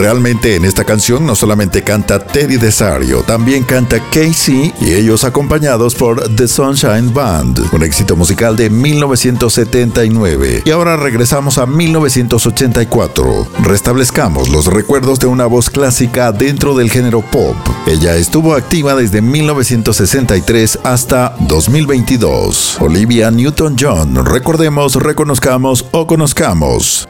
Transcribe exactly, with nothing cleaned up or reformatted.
Realmente en esta canción no solamente canta Teddy Desario, también canta Casey y ellos acompañados por The Sunshine Band, un éxito musical de mil novecientos setenta y nueve. Y ahora regresamos a mil novecientos ochenta y cuatro. Restablezcamos los recuerdos de una voz clásica dentro del género pop. Ella estuvo activa desde mil novecientos sesenta y tres hasta dos mil veintidós. Olivia Newton-John, recordemos, reconozcamos o conozcamos.